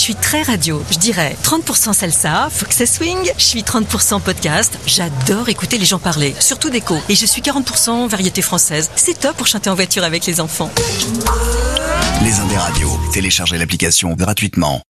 suis très radio. Je dirais 30% salsa, folk et swing. Je suis 30% podcast. J'adore écouter les gens parler, surtout d'écho. Et je suis 40% variété française. C'est top pour chanter en voiture avec les enfants. Les Indes radios. Téléchargez l'application gratuitement.